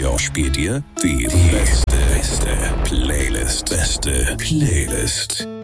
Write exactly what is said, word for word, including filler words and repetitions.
Radio spielt dir die, die beste, beste Playlist. Beste Playlist.